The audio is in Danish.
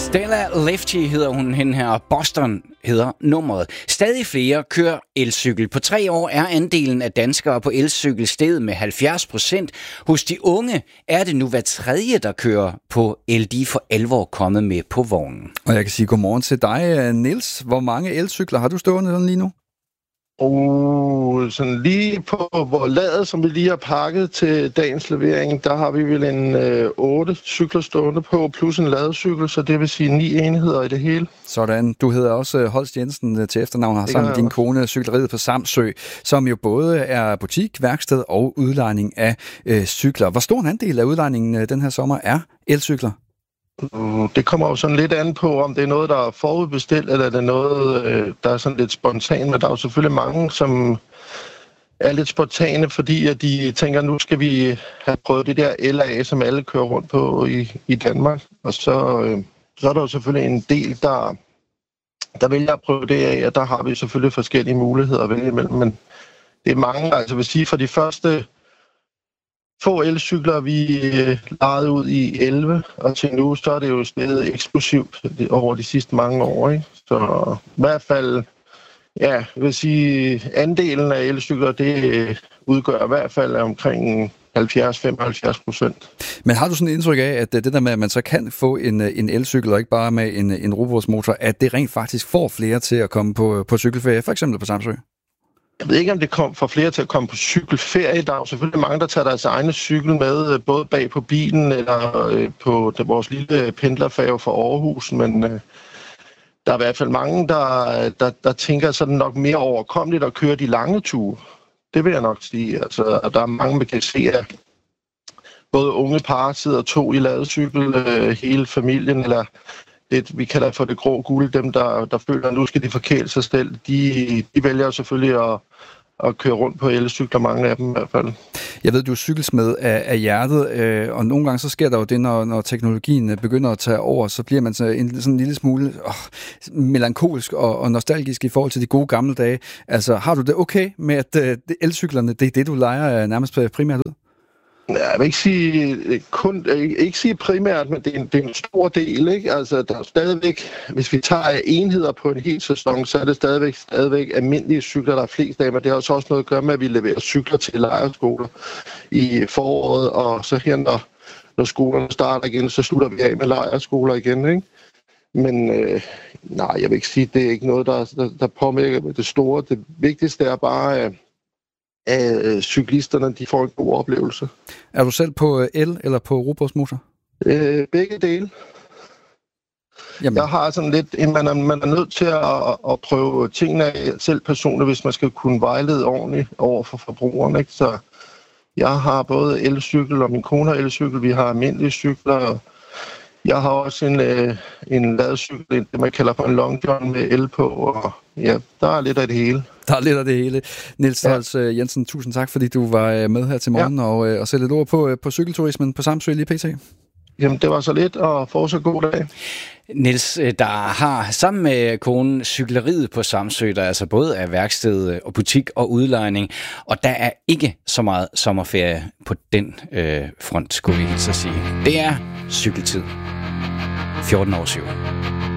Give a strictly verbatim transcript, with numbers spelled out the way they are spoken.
Stella Lefty hedder hun, hende her. Boston hedder nummeret. Stadig flere kører elcykel. På tre år er andelen af danskere på elcykel steget med halvfjerds procent. Hos de unge er det nu hver tredje, der kører på el. De er for alvor kommet med på vognen. Og jeg kan sige godmorgen til dig, Niels. Hvor mange elcykler har du stående sådan lige nu? Og sådan lige på hvor ladet, som vi lige har pakket til dagens levering, der har vi vel en øh, otte cykler stående på, plus en ladecykel, så det vil sige ni enheder i det hele. Sådan. Du hedder også Holst Jensen til efternavn, har sammen med din kone Cykleriet på Samsø, som jo både er butik, værksted og udlejning af øh, cykler. Hvor stor en andel af udlejningen øh, den her sommer er elcykler? Det kommer jo sådan lidt an på, om det er noget, der er forudbestilt, eller det er noget, der er sådan lidt spontant. Men der er jo selvfølgelig mange, som er lidt spontane, fordi at de tænker, nu skal vi have prøvet det der L A, som alle kører rundt på i, i Danmark. Og så, øh, så er der jo selvfølgelig en del, der, der vælger at prøve det af, og der har vi selvfølgelig forskellige muligheder at vælge imellem. Men det er mange, altså vil sige, for de første få elcykler, vi øh, lejede ud i elleve, og til nu, så er det jo stedet eksplosivt over de sidste mange år, ikke? Så i hvert fald, ja, jeg vil sige, andelen af elcykler, det øh, udgør i hvert fald omkring halvfjerds til femoghalvfjerds procent. Men har du sådan et indtryk af, at det der med, at man så kan få en, en elcykel, og ikke bare med en, en robotsmotor, at det rent faktisk får flere til at komme på, på cykelferie, for eksempel på Samsø? Jeg ved ikke, om det kom for flere til at komme på cykelferie. Der er jo selvfølgelig mange, der tager deres egne cykel med, både bag på bilen eller på vores lille pendlerfærge fra Aarhus. Men øh, der er i hvert fald mange, der, der, der tænker sådan nok mere overkommeligt at køre de lange ture. Det vil jeg nok sige. Altså, der er mange, man kan se, at både unge par sidder to i ladecykel, øh, hele familien, eller det, vi kalder for det grå guld, dem der, der føler, at nu skal de forkæle sig selv, de, de vælger selvfølgelig at, at køre rundt på elcykler, mange af dem i hvert fald. Jeg ved, du er cykelsmed af, af hjertet, øh, og nogle gange så sker der jo det, når, når teknologien begynder at tage over, så bliver man så en, sådan en lille smule åh, melankolsk og, og nostalgisk i forhold til de gode gamle dage. Altså, har du det okay med, at øh, elcyklerne, det er det, du leger nærmest primært ud? Jeg vil ikke sige, kun, ikke sige primært, men det er, en, det er en stor del, ikke? Altså, der er stadigvæk, hvis vi tager enheder på en hel sæson, så er det stadigvæk, stadigvæk almindelige cykler, der er flest af, men det har også noget at gøre med, at vi leverer cykler til lejrskoler i foråret, og så her, når, når skolerne starter igen, så slutter vi af med lejrskoler igen, ikke? Men øh, nej, jeg vil ikke sige, det er ikke noget, der, der, der påvirker det store. Det vigtigste er bare, at at cyklisterne, de får en god oplevelse. Er du selv på el eller på robotsmotor? Øh, begge dele. Jamen. Jeg har sådan lidt, man er, man er nødt til at, at prøve tingene af selv personligt, hvis man skal kunne vejlede ordentligt over for forbrugeren, ikke? Så jeg har både elcykel, og min kone har elcykel, vi har almindelige cykler, og jeg har også en, øh, en ladecykel, det man kalder for en long john med el på, og ja, der er lidt af det hele. Der er lidt af det hele. Niels ja. Holst Jensen, tusind tak, fordi du var med her til morgen, ja. og, og sætte et ord på, på cykelturismen på Samsø lige pt. Jamen, det var så lidt, og fortsat god dag. Niels, der har sammen med konen Cykleriet på Samsø, der altså både er værksted og butik og udlejning, og der er ikke så meget sommerferie på den øh, front, skulle vi så sige. Det er cykeltid. fjorten år syv.